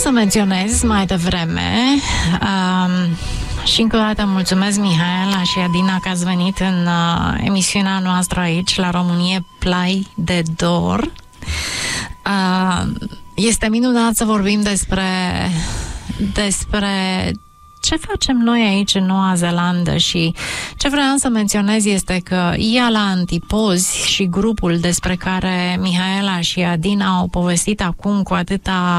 să menționez mai devreme și încă o dată mulțumesc Mihaela și Adina că ați venit în emisiunea noastră aici la România Plai de Dor. Este minunat să vorbim despre ce facem noi aici în Noua Zeelandă și ce vreau să menționez este că Ea la Antipozi și grupul despre care Mihaela și Adina au povestit acum cu atâta